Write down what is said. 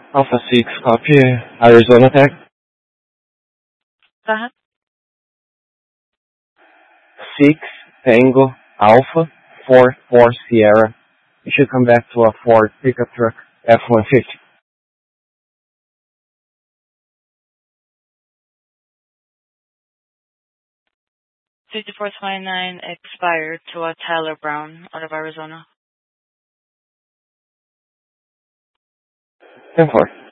Alpha 6, copy. Arizona tag. Go ahead. 6, Tango, Alpha, 4 Sierra. You should come back to a Ford pickup truck, F-150. 5429 expired to a Tyler Brown out of Arizona. 10-4.